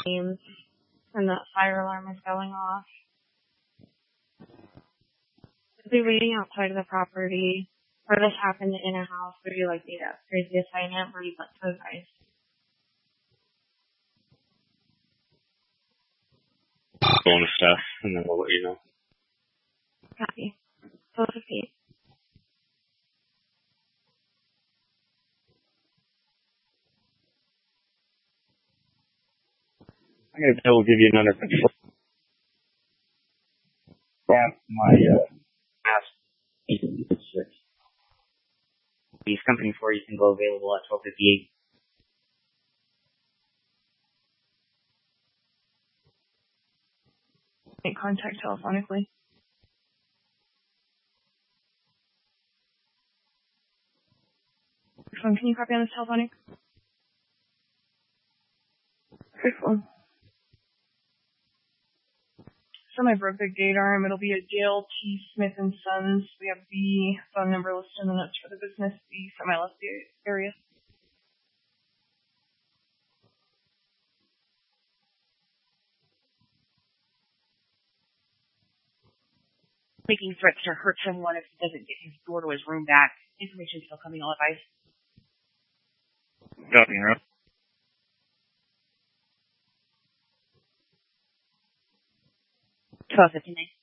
names and the fire alarm is going off. I'll be waiting outside of the property. Or this happened in a house. Would you like me to raise the assignment or you'd like to advise? Bonus stuff, and then we'll let you know. Copy. Both of these. I'm going to give you another control. Yeah, my mask. These company 4, you can go available at 12:58. Make contact telephonically. Phone, can you copy on this telephonic? Good phone. So I broke the gate arm. It'll be at Dale T. Smith and Sons. We have the phone number listed in the notes for the business, the semi-left area. Making threats to hurt someone if he doesn't get his door to his room back. Information still coming, all advice. Copy, Rob. 12:59.